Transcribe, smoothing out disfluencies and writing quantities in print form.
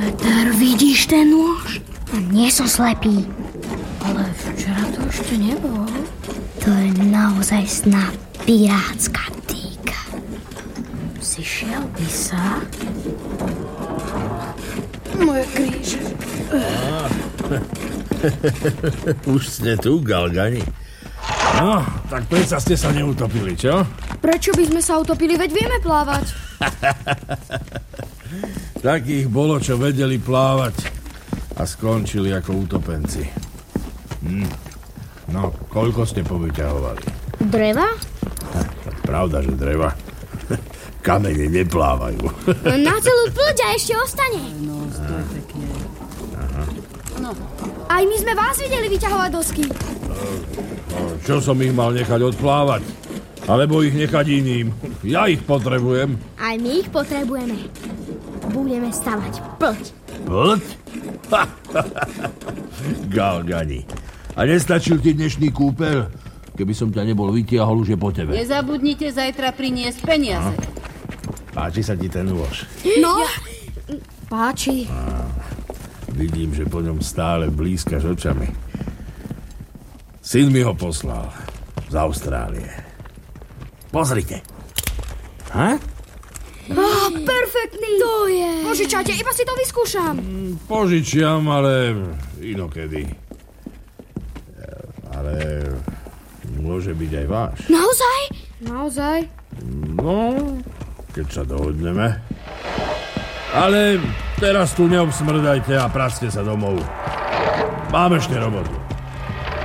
Peter, vidíš ten nôž? Nie som slepý. Ale včera to ešte nebol. To je naozaj sná pirátska týka. Zišiel by sa? Moje kríže. Už ste tu, Galgani. No, tak predsa ste sa neutopili, čo? Prečo by sme sa utopili, veď vieme plávať? Takých bolo, čo vedeli plávať a skončili ako utopenci. No, koľko ste povyťahovali? Dreva? Tak pravda, že dreva. Kamene neplávajú. Na celú plť a ešte ostane. No, stoj pekne. Aha. No. Aj my sme vás videli vyťahovať dosky. Čo som ich mal nechať odplávať? Alebo ich nechať iným? Ja ich potrebujem. Aj my ich potrebujeme. Budeme stavať plť. Plť? Galgani. A nestačil ti dnešný kúpel? Keby som ťa nebol vytiahol, už je po tebe. Nezabudnite zajtra priniesť peniaze. Páči sa ti ten nôž? No, páči. Vidím, že po ňom stále blízkaš očami. Syn mi ho poslal z Austrálie. Pozrite. Ha? Perfektný. To je. Požičajte, iba si to vyskúšam. Požičiam, ale inokedy. Ale môže byť aj váš. Naozaj? Naozaj? No, keď sa dohodneme. Ale teraz tu neobsmrdajte a practe sa domov. Mám ešte robotu.